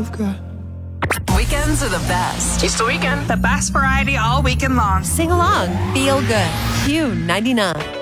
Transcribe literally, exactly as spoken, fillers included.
I've got. Weekends are the best. It's the weekend. The best variety all weekend long. Sing along. Feel good. Q ninety-nine.